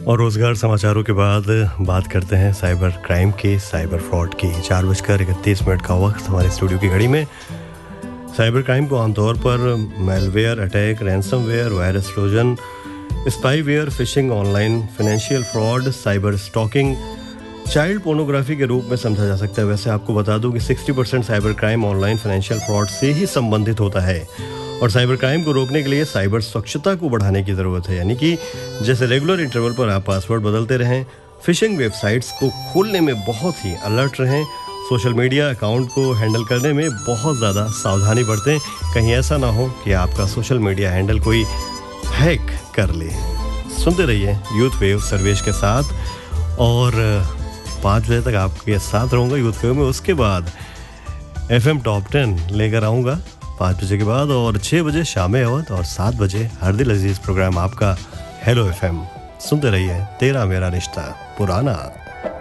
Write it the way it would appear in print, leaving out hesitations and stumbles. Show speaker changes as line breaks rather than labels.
और रोज़गार समाचारों के बाद बात करते हैं साइबर क्राइम की, साइबर फ्रॉड की। 4:31 का वक्त हमारे स्टूडियो की घड़ी में। साइबर क्राइम को आमतौर पर malware attack, ransomware, virus Trojan, spyware, fishing, online financial fraud, cyber stalking, child pornography के रूप में समझा जा सकता है। वैसे आपको बता दूं कि 60% cyber crime online financial fraud से ही संबंधित होता है। और साइबर क्राइम को रोकने के लिए साइबर स्वच्छता को बढ़ाने की ज़रूरत है, यानी कि जैसे रेगुलर इंटरवल पर आप पासवर्ड बदलते रहें, फिशिंग वेबसाइट्स को खोलने में बहुत ही अलर्ट रहें, सोशल मीडिया अकाउंट को हैंडल करने में बहुत ज़्यादा सावधानी बरतें। कहीं ऐसा ना हो कि आपका सोशल मीडिया हैंडल कोई हैक कर ले। सुनते रहिए यूथ वेव सर्वेश के साथ, और 5 बजे तक आपके साथ रहूँगा यूथ वेव में। उसके बाद FM टॉप 10 लेकर आऊँगा 5 बजे के बाद, और 6 बजे शाम अवध, और 7 बजे हर दिल अजीज प्रोग्राम आपका हेलो FM। सुनते रहिए, तेरा मेरा रिश्ता पुराना।